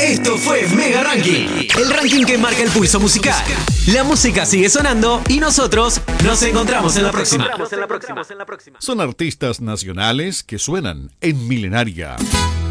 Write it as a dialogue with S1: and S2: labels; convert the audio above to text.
S1: Esto fue Mega Ranking, el ranking que marca el pulso musical. La música sigue sonando y nosotros nos encontramos en la próxima.
S2: Son artistas nacionales que suenan en Milenaria.